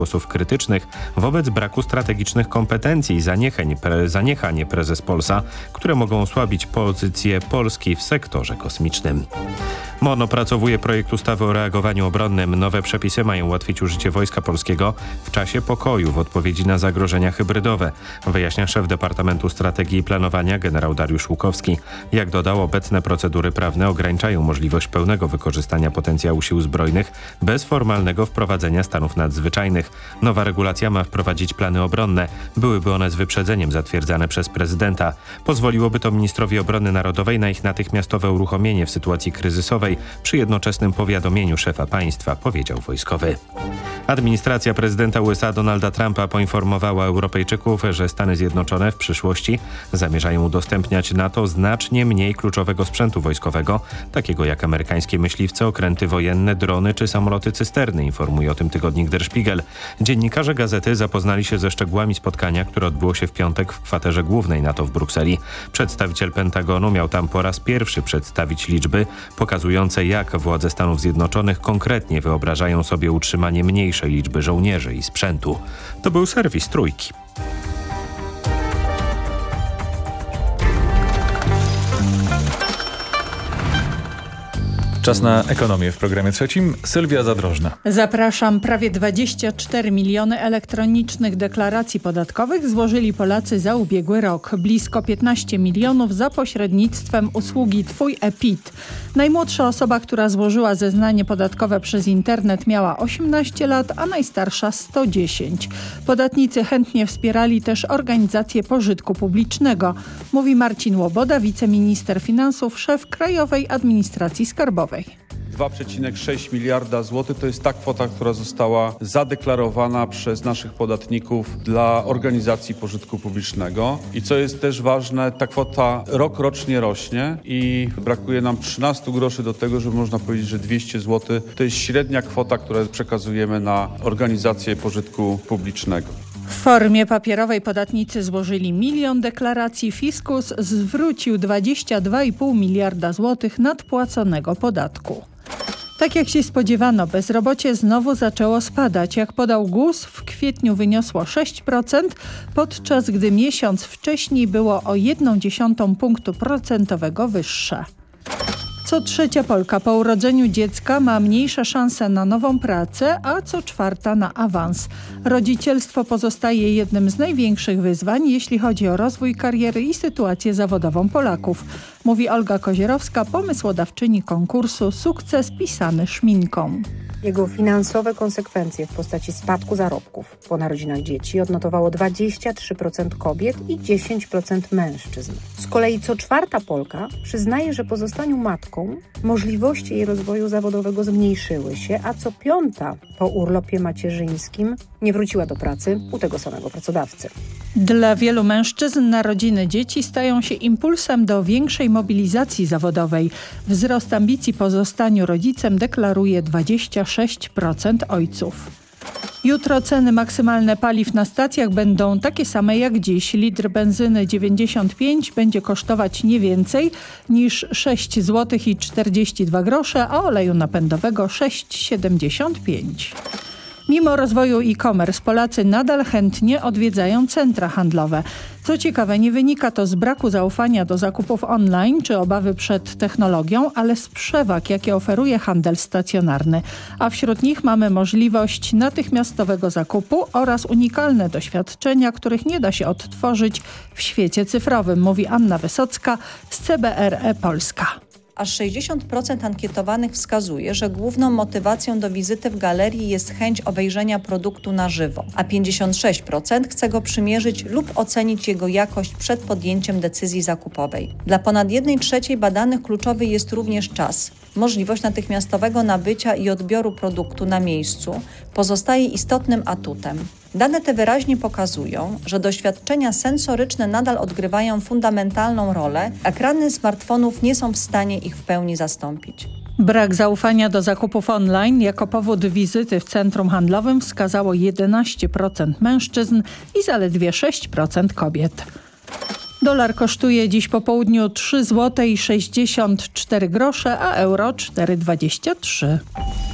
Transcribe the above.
głosów krytycznych wobec braku strategicznych kompetencji i zaniechań prezes Polsa, które mogą osłabić pozycję Polski w sektorze kosmicznym. MON opracowuje projekt ustawy o reagowaniu obronnym. Nowe przepisy mają ułatwić użycie Wojska Polskiego w czasie pokoju w odpowiedzi na zagrożenia hybrydowe, wyjaśnia szef Departamentu Strategii i Planowania generał Dariusz Łukowski. Jak dodał, obecne procedury prawne ograniczają możliwość pełnego wykorzystania potencjału sił zbrojnych bez formalnego wprowadzenia stanów nadzwyczajnych. Nowa regulacja ma wprowadzić plany obronne. Byłyby one z wyprzedzeniem zatwierdzane przez prezydenta. Pozwoliłoby to ministrowi obrony narodowej na ich natychmiastowe uruchomienie w sytuacji kryzysowej przy jednoczesnym powiadomieniu szefa państwa, powiedział wojskowy. Administracja prezydenta USA Donalda Trumpa poinformowała Europejczyków, że Stany Zjednoczone w przyszłości zamierzają udostępniać NATO znacznie mniej kluczowego sprzętu wojskowego, takiego jak amerykańskie myśliwce, okręty wojenne, drony czy samoloty cysterny, informuje o tym tygodnik Der Spiegel. Dziennikarze gazety zapoznali się ze szczegółami spotkania, które odbyło się w piątek w kwaterze głównej NATO w Brukseli. Przedstawiciel Pentagonu miał tam po raz pierwszy przedstawić liczby pokazujące, jak władze Stanów Zjednoczonych konkretnie wyobrażają sobie utrzymanie mniejszej liczby żołnierzy i sprzętu. To był serwis Trójki. Czas na ekonomię w programie trzecim. Sylwia Zadrożna. Zapraszam. Prawie 24 miliony elektronicznych deklaracji podatkowych złożyli Polacy za ubiegły rok. Blisko 15 milionów za pośrednictwem usługi Twój e-PIT. Najmłodsza osoba, która złożyła zeznanie podatkowe przez internet, miała 18 lat, a najstarsza 110. Podatnicy chętnie wspierali też organizacje pożytku publicznego, mówi Marcin Łoboda, wiceminister finansów, szef Krajowej Administracji Skarbowej. 2,6 miliarda złotych to jest ta kwota, która została zadeklarowana przez naszych podatników dla organizacji pożytku publicznego. I co jest też ważne, ta kwota rokrocznie rośnie i brakuje nam 13 groszy do tego, że można powiedzieć, że 200 zł to jest średnia kwota, którą przekazujemy na organizację pożytku publicznego. W formie papierowej podatnicy złożyli 1 milion deklaracji. Fiskus zwrócił 22,5 miliarda złotych nadpłaconego podatku. Tak jak się spodziewano, bezrobocie znowu zaczęło spadać. Jak podał GUS, w kwietniu wyniosło 6%, podczas gdy miesiąc wcześniej było o 0,1 punktu procentowego wyższe. Co trzecia Polka po urodzeniu dziecka ma mniejsze szanse na nową pracę, a co czwarta na awans. Rodzicielstwo pozostaje jednym z największych wyzwań, jeśli chodzi o rozwój kariery i sytuację zawodową Polaków, mówi Olga Kozierowska, pomysłodawczyni konkursu Sukces pisany szminką. Jego finansowe konsekwencje w postaci spadku zarobków po narodzinach dzieci odnotowało 23% kobiet i 10% mężczyzn. Z kolei co czwarta Polka przyznaje, że po zostaniu matką możliwości jej rozwoju zawodowego zmniejszyły się, a co piąta po urlopie macierzyńskim nie wróciła do pracy u tego samego pracodawcy. Dla wielu mężczyzn narodziny dzieci stają się impulsem do większej mobilizacji zawodowej. Wzrost ambicji po zostaniu rodzicem deklaruje 26% ojców. Jutro ceny maksymalne paliw na stacjach będą takie same jak dziś. Litr benzyny 95 będzie kosztować nie więcej niż 6 zł i 42 grosze, a oleju napędowego 6,75. Mimo rozwoju e-commerce Polacy nadal chętnie odwiedzają centra handlowe. Co ciekawe, nie wynika to z braku zaufania do zakupów online czy obawy przed technologią, ale z przewag, jakie oferuje handel stacjonarny. A wśród nich mamy możliwość natychmiastowego zakupu oraz unikalne doświadczenia, których nie da się odtworzyć w świecie cyfrowym, mówi Anna Wysocka z CBRE Polska. Aż 60% ankietowanych wskazuje, że główną motywacją do wizyty w galerii jest chęć obejrzenia produktu na żywo, a 56% chce go przymierzyć lub ocenić jego jakość przed podjęciem decyzji zakupowej. Dla ponad 1/3 badanych kluczowy jest również czas. Możliwość natychmiastowego nabycia i odbioru produktu na miejscu pozostaje istotnym atutem. Dane te wyraźnie pokazują, że doświadczenia sensoryczne nadal odgrywają fundamentalną rolę, ekrany smartfonów nie są w stanie ich w pełni zastąpić. Brak zaufania do zakupów online jako powód wizyty w centrum handlowym wskazało 11% mężczyzn i zaledwie 6% kobiet. Dolar kosztuje dziś po południu 3 zł i 64 grosze, a euro 4,23.